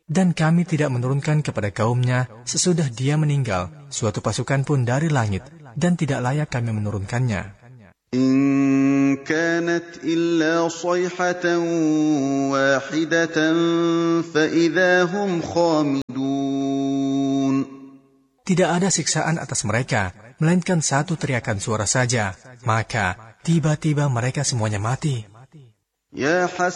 Dan kami tidak menurunkan kepada kaumnya sesudah dia meninggal suatu pasukan pun dari langit, dan tidak layak kami menurunkannya. إن كانت إلا صيحة واحدة فإذا هم خامدون. Tidak ada siksaan atas mereka, melainkan satu teriakan suara saja, maka tiba-tiba mereka semuanya mati. يا